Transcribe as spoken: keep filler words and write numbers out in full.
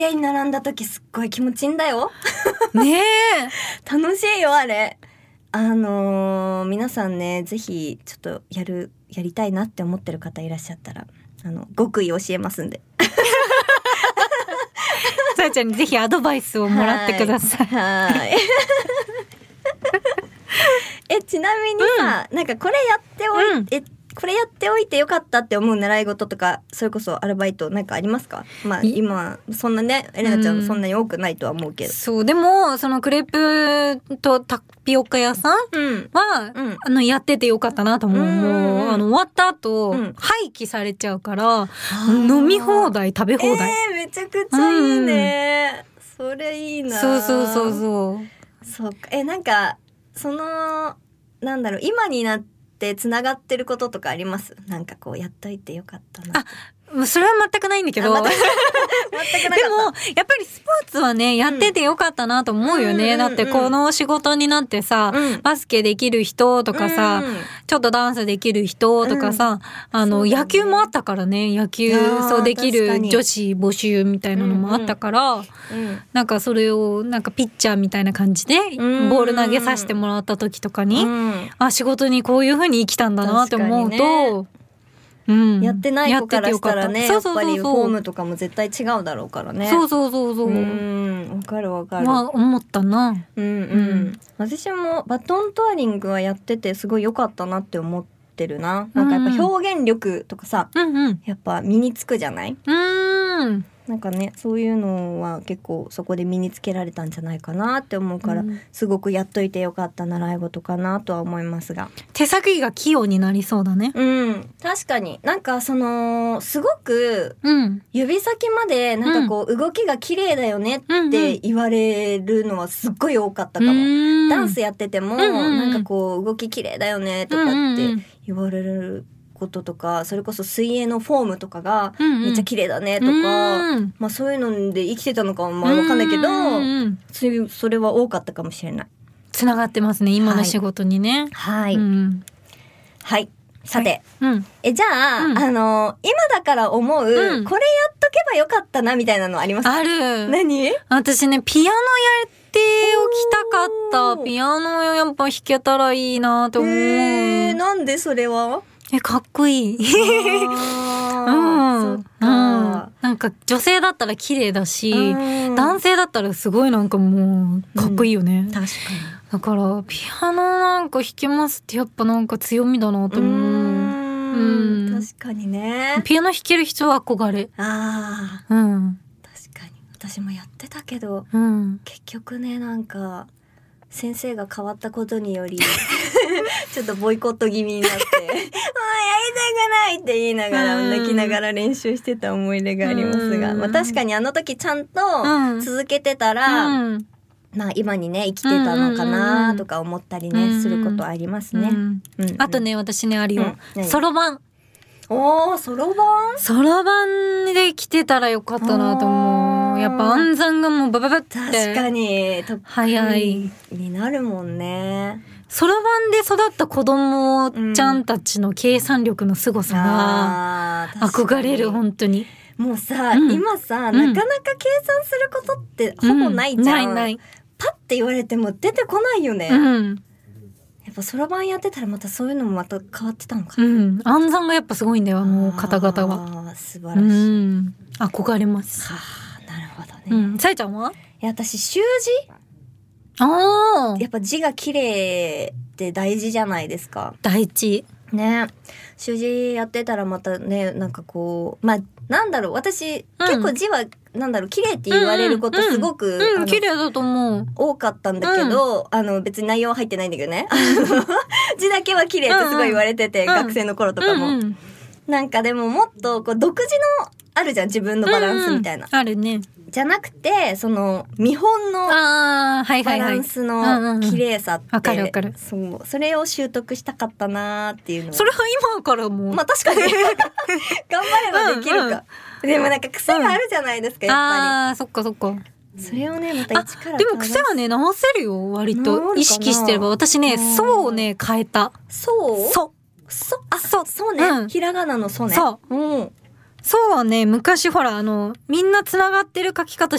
部屋に並んだ時すっごい気持ちいいんだよ。 ねえ。 楽しいよ、あれ。あのー、皆さんね、ぜひ、ちょっとやる、やりたいなって思ってる方いらっしゃったら、あの、極意教えますんで。 さやちゃんにぜひアドバイスをもらってください。 はい。はいえ、ちなみにさ、うん、なんかこれやっておいて、うん、これやっておいてよかったって思う習い事とか、それこそアルバイトなんかありますか？まあ今そんなね、エレナちゃんそんなに多くないとは思うけど、うん、 そうでもそのクレープとタピオカ屋さんは、うん、あのやっててよかったなと思う。うん、もうあの終わった後、うん、廃棄されちゃうから飲み放題食べ放題。 えー、めちゃくちゃいいね。うん、それいいな。 そうそうそうそう。 そうか。え、なんかそのなんだろう、今になってつながってることとかあります？なんかこうやっといてよかったな。 あ、それは全くないんだけど。全くなかった。でもやっぱりスポーツはねやっててよかったなと思うよね。うん、だってこの仕事になってさ、うん、バスケできる人とかさ、うん、ちょっとダンスできる人とかさ、うん、あの、ね、野球もあったからね、野球そうできる女子募集みたいなのもあったから、うんうん、なんかそれをなんかピッチャーみたいな感じでボール投げさせてもらった時とかに、うん、あ、仕事にこういう風に生きたんだなって思うと。うん、 やってない子からしたらね、やっぱりフォームとかも絶対違うだろうからね。 そうそうそうそう。 うん、わかるわかる。 まあ思ったな。 うんうん。うん、私もバトントワリングはやっててすごい良かったなって思ってるな。なんかやっぱ表現力とかさ、うんうん、やっぱ身につくじゃない？うん。なんかね、そういうのは結構そこで身につけられたんじゃないかなって思うから、うん、すごくやっといてよかった習い事かなとは思いますが、 手先が器用になりそうだね。 うん、確かになんかそのすごく指先までなんかこう動きが綺麗だよねって言われるのはすっごい多かったかも。うん、ダンスやっててもなんかこう動き綺麗だよねとかって言われることとか、それこそ水泳のフォームとかがめっちゃ綺麗だねとか、うんうん、まあそういうので生きてたのかまあわかんないけど、うんうん、そういうそれは多かったかもしれない。 つながってますね、今の仕事にね。 はい、はい、 うん、 はい、さて、 はい、うん、 えじゃあ、うん、あの今だから思う、うん、これやっとけばよかったなみたいなのありますか？ ある。 何？ 私ね、ピアノやっておきたかった。ピアノやっぱ弾けたらいいなと思う。 えー、なんでそれは？ え、かっこいい。 あ、うん、そっか、うん。 なんか女性だったら綺麗だし、男性だったらすごいなんかもうかっこいいよね。 うん、確かに。 だからピアノなんか弾けますってやっぱなんか強みだなと思う。 うん、うん、確かにね。 ピアノ弾ける人は憧れ。 ああ、 うん。 確かに。私もやってたけど、 うん、 結局ねなんか。先生が変わったことによりちょっとボイコット気味になってもうやりたくないって言いながら泣きながら練習してた思い出がありますが、まあ、確かにあの時ちゃんと続けてたら、うん、まあ今にね生きてたのかなとか思ったりね、うん、することありますね、うんうんうん、 あとね私ねあるよ、そろばん。 おー、そろばん？ そろばんで来てたらよかったなと思う。やっぱ暗算がもうバババって確かに早いになるもんね。 そろばんで育った子供ちゃんたちの計算力の凄さが憧れる、うん、本当に。もうさ、うん、今さ、うん、なかなか計算することってほぼないじゃん、うん、ないない。パッて言われても出てこないよね、うん、やっぱそろばんやってたらまたそういうのもまた変わってたのかな。 うん、暗算がやっぱすごいんだよあの方々は。 あ、素晴らしい、うん、 憧れます。 はあ、なるほどね。 うん、さえちゃんは？ いや私習字、 あやっぱ字が綺麗って大事じゃないですか。 大事ね。習字やってたらまたねなんかこうまあなんだろう私、うん、結構字はなんだろう綺麗って言われることすごく、 うんうん、綺麗だと思う多かったんだけど、うん、あの別に内容は入ってないんだけどね字だけは綺麗ってすごい言われてて、うんうん、学生の頃とかも、うんうん、なんかでももっとこう独自のあるじゃん自分のバランスみたいな、 うんうん、あるね。 じゃなくてその見本のバランスの綺麗さって、 わかるわかる。 そう、それを習得したかったなーっていうの。 それは今からもまあ確かに頑張ればできるか、うんうん、でもなんか癖があるじゃないですか、うん、やっぱり。 あーそっかそっか。 それをねまた一から。 でも癖はね直せるよ割と意識してれば。私ねそうをね変えた。 そうそうそうあそうそうね、うん、ひらがなのそうね。 そう、 うん、 そうね、昔ほら、あの、みんな繋がってる書き方